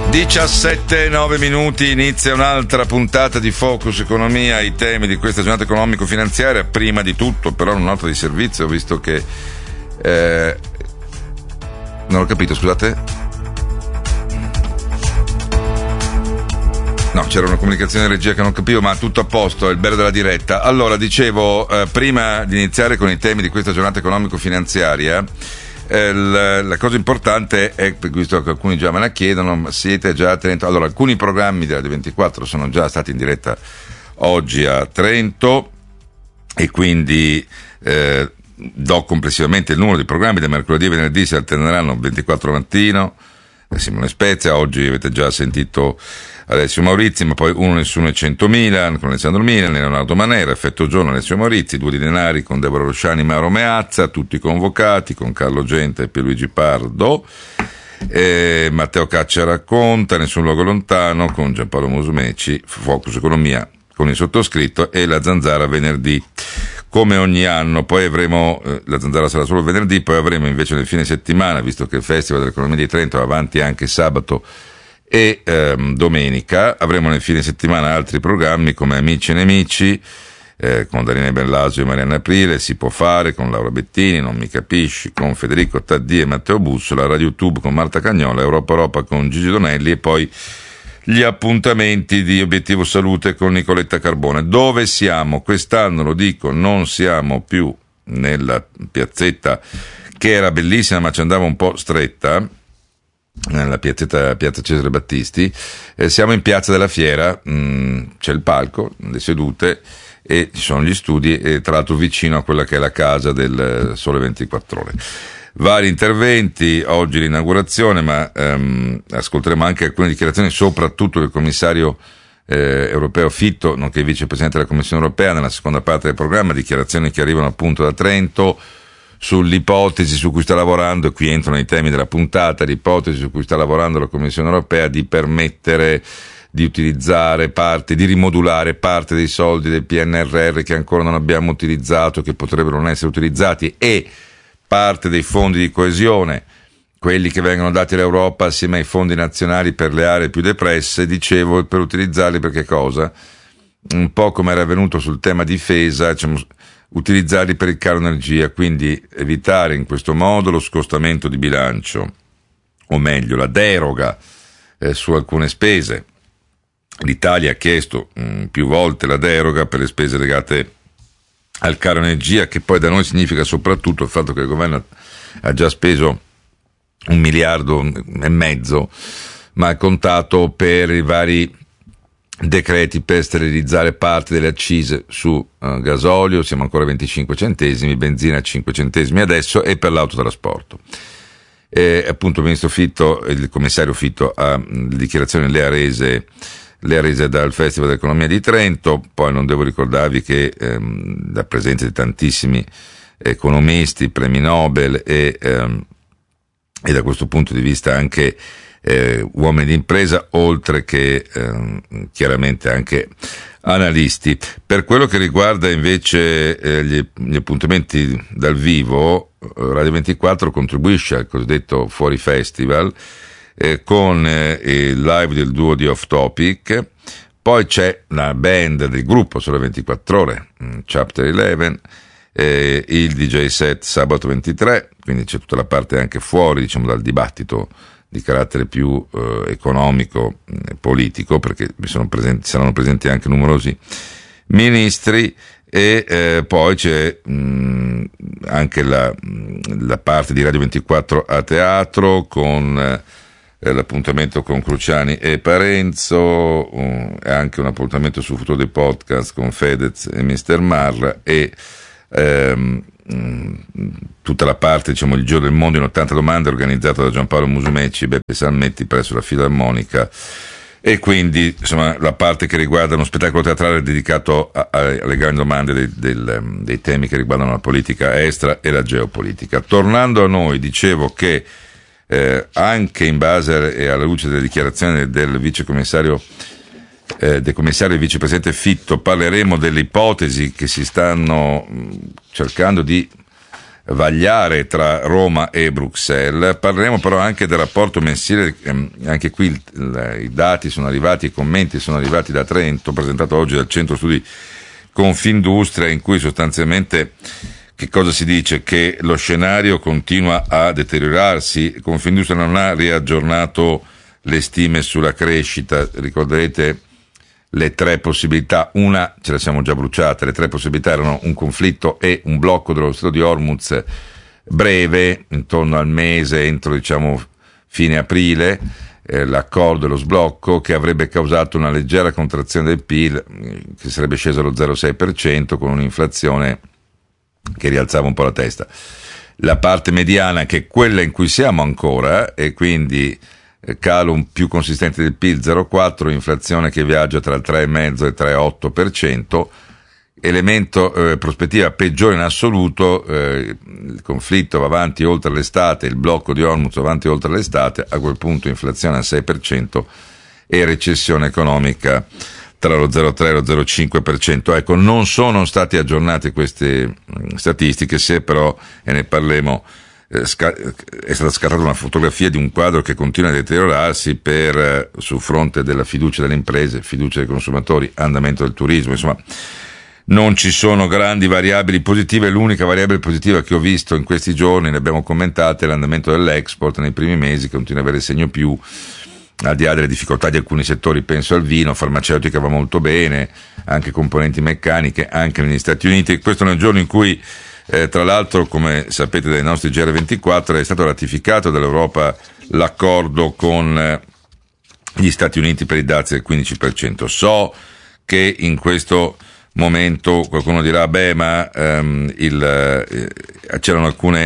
17:09, inizia un'altra puntata di Focus Economia, i temi di questa giornata economico-finanziaria. Prima di tutto però una nota di servizio, visto che non ho capito, scusate. No, c'era una comunicazione di regia che non capivo, ma tutto a posto, è il bello della diretta. Allora, dicevo, prima di iniziare con i temi di questa giornata economico-finanziaria, la cosa importante è, visto che alcuni già me la chiedono, siete già a Trento? Allora, alcuni programmi della D24 sono già stati in diretta oggi a Trento e quindi do complessivamente il numero di programmi. Da mercoledì e venerdì si alterneranno 24 mattino, Simone Spezia, oggi avete già sentito Alessio Maurizi, ma poi uno Nessuno e 100.000 con Alessandro Milan, Leonardo Manera, Effetto Giorno, Alessio Maurizi, Due di Denari con Deborah Rosciani, Mauro Meazza, tutti convocati con Carlo Genta e Pierluigi Pardo, Matteo Caccia racconta, Nessun luogo lontano con Giampaolo Musumeci, Focus Economia con il sottoscritto e La Zanzara venerdì. Come ogni anno, poi avremo, La Zanzara sarà solo venerdì, poi avremo invece nel fine settimana, visto che il Festival dell'Economia di Trento va avanti anche sabato e domenica, avremo nel fine settimana altri programmi come Amici e Nemici con Daniele Bellasio e Marianna Aprile, Si può fare con Laura Bettini, Non mi capisci con Federico Taddì e Matteo Bussola, Radio YouTube con Marta Cagnola, Europa con Gigi Donelli e poi gli appuntamenti di Obiettivo Salute con Nicoletta Carbone. Dove siamo? Quest'anno, lo dico, non siamo più nella piazzetta che era bellissima ma ci andava un po' stretta, nella piazza Cesare Battisti, siamo in Piazza della Fiera, c'è il palco, le sedute e ci sono gli studi e tra l'altro vicino a quella che è la casa del Sole 24 Ore. Vari interventi, oggi l'inaugurazione, ma ascolteremo anche alcune dichiarazioni, soprattutto del commissario europeo Fitto, nonché vicepresidente della Commissione europea, nella seconda parte del programma, dichiarazioni che arrivano appunto da Trento sull'ipotesi su cui sta lavorando, e qui entrano i temi della puntata, l'ipotesi su cui sta lavorando la Commissione europea di permettere di utilizzare parte, di rimodulare parte dei soldi del PNRR che ancora non abbiamo utilizzato, che potrebbero non essere utilizzati, e parte dei fondi di coesione, quelli che vengono dati all'Europa assieme ai fondi nazionali per le aree più depresse, dicevo, per utilizzarli per che cosa? Un po' come era avvenuto sul tema difesa, diciamo, utilizzarli per il caro energia, quindi evitare in questo modo lo scostamento di bilancio, o meglio la deroga su alcune spese. L'Italia ha chiesto più volte la deroga per le spese legate al caro energia, che poi da noi significa soprattutto il fatto che il governo ha già speso 1,5 miliardi, ma ha contato per i vari decreti per sterilizzare parte delle accise su gasolio, siamo ancora a 25 centesimi, benzina a 5 centesimi adesso, e per l'autotrasporto. Appunto il ministro Fitto, il commissario Fitto, le dichiarazioni le ha rese dal Festival dell'Economia di Trento. Poi non devo ricordarvi che la presenza di tantissimi economisti, premi Nobel e da questo punto di vista anche uomini di impresa, oltre che chiaramente anche analisti. Per quello che riguarda invece gli appuntamenti dal vivo, Radio 24 contribuisce al cosiddetto Fuori Festival con il live del duo di Off Topic, poi c'è la band del gruppo Sole 24 Ore, Chapter 11, il DJ set sabato 23, quindi c'è tutta la parte anche fuori, diciamo, dal dibattito di carattere più economico e politico, perché saranno presenti anche numerosi ministri, e poi c'è anche la parte di Radio 24 a teatro con l'appuntamento con Cruciani e Parenzo, e anche un appuntamento sul futuro dei podcast con Fedez e Mr. Marra, e tutta la parte, diciamo, il Giro del Mondo in 80 domande, organizzato da Giampaolo Musumeci e Beppe Salmetti presso la Filarmonica, e quindi insomma la parte che riguarda uno spettacolo teatrale dedicato alle grandi domande dei temi che riguardano la politica estera e la geopolitica. Tornando a noi, dicevo che anche in base e alla luce delle dichiarazioni del vicepresidente e vicepresidente Fitto, parleremo delle ipotesi che si stanno cercando di vagliare tra Roma e Bruxelles. Parleremo però anche del rapporto mensile, anche qui i dati sono arrivati, i commenti sono arrivati da Trento, presentato oggi dal Centro Studi Confindustria, in cui sostanzialmente che cosa si dice? Che lo scenario continua a deteriorarsi. Confindustria non ha riaggiornato le stime sulla crescita, ricorderete le tre possibilità, una ce le siamo già bruciate, le tre possibilità erano un conflitto e un blocco dello Stretto di Hormuz breve, intorno al mese, entro diciamo fine aprile, l'accordo e lo sblocco, che avrebbe causato una leggera contrazione del PIL che sarebbe sceso allo 0,6% con un'inflazione che rialzava un po' la testa. La parte mediana, che è quella in cui siamo ancora, e quindi calo un più consistente del PIL 0,4, inflazione che viaggia tra il 3,5 e il 3,8%, elemento prospettiva peggiore in assoluto, il conflitto va avanti oltre l'estate, il blocco di Hormuz va avanti oltre l'estate, a quel punto inflazione al 6% e recessione economica tra lo 0,3 e lo 0,5%. Ecco, non sono state aggiornate queste statistiche, se però, e ne parleremo, è stata scattata una fotografia di un quadro che continua a deteriorarsi sul fronte della fiducia delle imprese, fiducia dei consumatori, andamento del turismo, insomma non ci sono grandi variabili positive. L'unica variabile positiva che ho visto in questi giorni, ne abbiamo commentate, è l'andamento dell'export nei primi mesi, che continua ad avere segno più, al di là delle difficoltà di alcuni settori, penso al vino, farmaceutica va molto bene, anche componenti meccaniche, anche negli Stati Uniti. Questo nel giorno in cui tra l'altro, come sapete dai nostri GR24, è stato ratificato dall'Europa l'accordo con gli Stati Uniti per i dazi del 15%. So che in questo momento qualcuno dirà, ma c'erano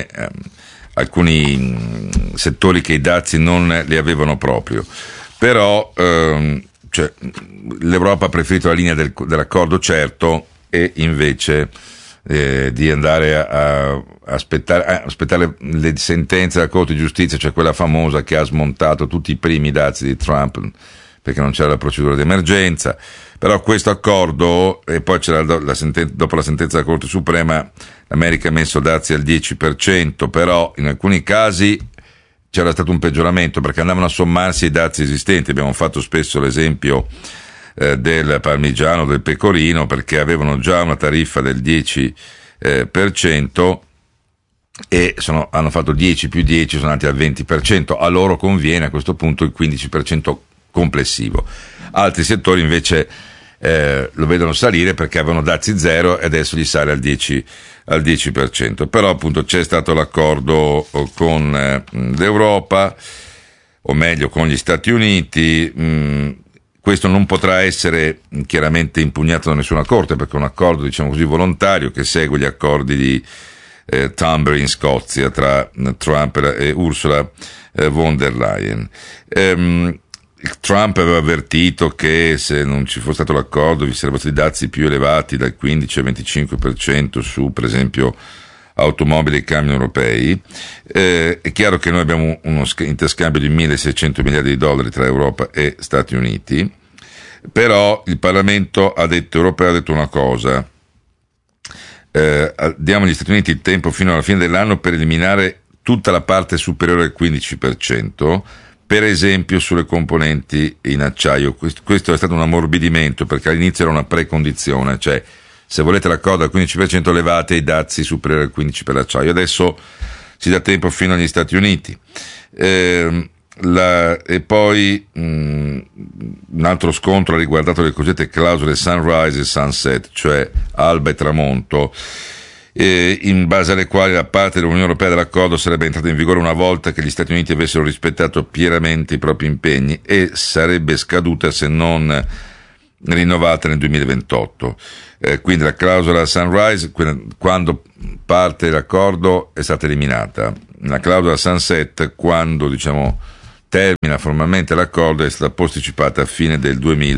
alcuni settori che i dazi non li avevano proprio, però l'Europa ha preferito la linea dell'accordo, certo, e invece di andare a aspettare le sentenze della Corte di Giustizia, cioè quella famosa che ha smontato tutti i primi dazi di Trump perché non c'era la procedura di emergenza. Però questo accordo, e poi c'era dopo la sentenza della Corte Suprema, l'America ha messo dazi al 10%, però in alcuni casi c'era stato un peggioramento perché andavano a sommarsi i dazi esistenti. Abbiamo fatto spesso l'esempio del parmigiano, del pecorino, perché avevano già una tariffa del 10% e hanno fatto 10 più 10, sono andati al 20%. A loro conviene a questo punto il 15% complessivo. Altri settori invece lo vedono salire perché avevano dazi zero e adesso gli sale al 10%. Però appunto c'è stato l'accordo con l'Europa, o meglio con gli Stati Uniti. Questo non potrà essere chiaramente impugnato da nessuna corte, perché è un accordo, diciamo così, volontario, che segue gli accordi di Turnberry in Scozia tra Trump e Ursula von der Leyen. Trump aveva avvertito che se non ci fosse stato l'accordo vi sarebbero stati dazi più elevati dal 15 al 25% su, per esempio, automobili e camion europei. È chiaro che noi abbiamo uno interscambio di 1.600 miliardi di dollari tra Europa e Stati Uniti, però il Parlamento europeo ha detto una cosa: diamo agli Stati Uniti il tempo fino alla fine dell'anno per eliminare tutta la parte superiore al 15%, per esempio sulle componenti in acciaio. Questo è stato un ammorbidimento, perché all'inizio era una precondizione, cioè se volete l'accordo al 15% levate i dazi superiori al 15% per l'acciaio. Adesso si dà tempo fino agli Stati Uniti. E poi un altro scontro ha riguardato le cosiddette clausole sunrise e sunset, cioè alba e tramonto, in base alle quali la parte dell'Unione Europea dell'accordo sarebbe entrata in vigore una volta che gli Stati Uniti avessero rispettato pienamente i propri impegni e sarebbe scaduta se non rinnovata nel 2028. Quindi la clausola sunrise, quando parte l'accordo, è stata eliminata. La clausola sunset, quando termina formalmente l'accordo, è stata posticipata a fine del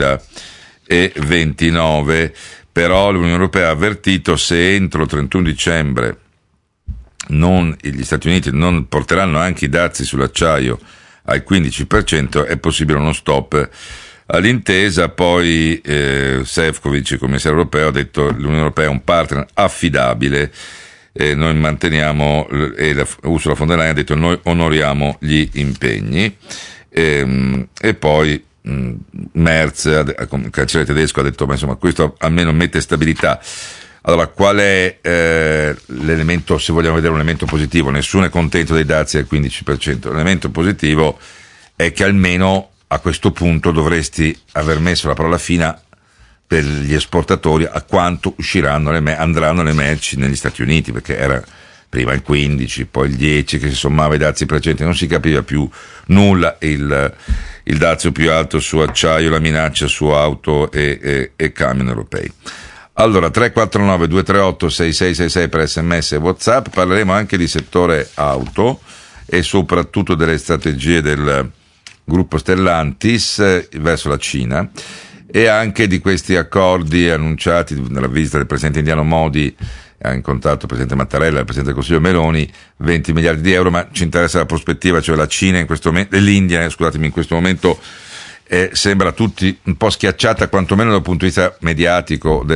2029. Però l'Unione Europea ha avvertito: se entro il 31 dicembre gli Stati Uniti non porteranno anche i dazi sull'acciaio al 15%, è possibile uno stop all'intesa. Poi Šefčovič, il commissario europeo, ha detto che l'Unione Europea è un partner affidabile noi manteniamo, e Ursula von der Leyen ha detto noi onoriamo gli impegni, e poi Merz, il cancelliere tedesco, ha detto ma insomma questo almeno mette stabilità. Allora, qual è l'elemento, se vogliamo vedere un elemento positivo? Nessuno è contento dei dazi del 15%. L'elemento positivo è che almeno a questo punto dovresti aver messo la parola fine per gli esportatori a quanto andranno le merci negli Stati Uniti, perché era prima il 15, poi il 10 che si sommava ai dazi precedenti, non si capiva più nulla, il dazio più alto su acciaio, la minaccia su auto e camion europei. Allora, 349-238-6666 per SMS e WhatsApp. Parleremo anche di settore auto e soprattutto delle strategie del gruppo Stellantis verso la Cina, e anche di questi accordi annunciati nella visita del presidente indiano Modi. Ha incontrato il presidente Mattarella e il presidente del Consiglio Meloni, 20 miliardi di euro, ma ci interessa la prospettiva, cioè la Cina in questo momento, l'India, in questo momento sembra tutti un po' schiacciata, quantomeno dal punto di vista mediatico,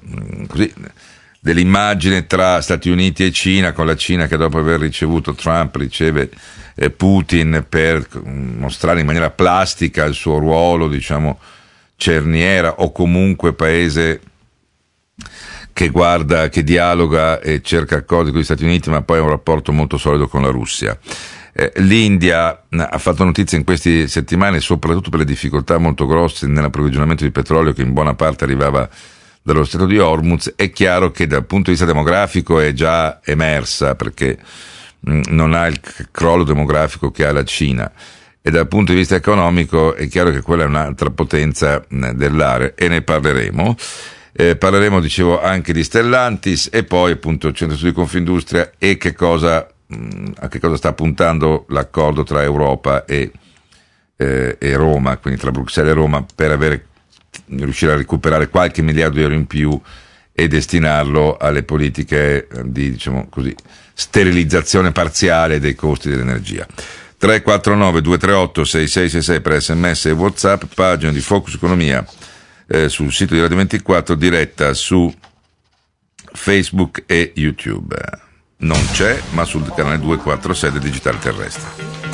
dell'immagine tra Stati Uniti e Cina, con la Cina che dopo aver ricevuto Trump riceve Putin per mostrare in maniera plastica il suo ruolo, diciamo, cerniera o comunque paese che guarda, che dialoga e cerca accordi con gli Stati Uniti, ma poi ha un rapporto molto solido con la Russia. L'India ha fatto notizia in queste settimane soprattutto per le difficoltà molto grosse nell'approvvigionamento di petrolio che in buona parte arrivava dallo Stretto di Hormuz. È chiaro che dal punto di vista demografico è già emersa, perché non ha il crollo demografico che ha la Cina, e dal punto di vista economico è chiaro che quella è un'altra potenza dell'area, e ne parleremo. Parleremo, dicevo, anche di Stellantis e poi appunto il Centro Studi Confindustria e a che cosa sta puntando l'accordo tra Europa e Roma, quindi tra Bruxelles e Roma, per riuscire a recuperare qualche miliardo di euro in più e destinarlo alle politiche di, diciamo così, sterilizzazione parziale dei costi dell'energia. 349-238-6666 per SMS e WhatsApp, pagina di Focus Economia sul sito di Radio 24, diretta su Facebook e YouTube. Non c'è, ma sul canale 246 del Digitale Terrestre.